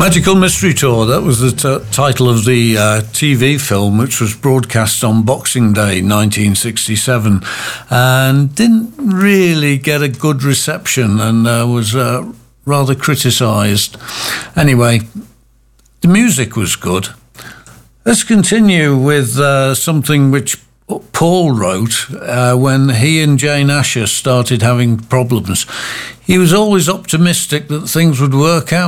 Magical Mystery Tour, that was the title of the TV film, which was broadcast on Boxing Day 1967, and didn't really get a good reception, and was rather criticised. Anyway, the music was good. Let's continue with something which Paul wrote when he and Jane Asher started having problems. He was always optimistic that things would work out.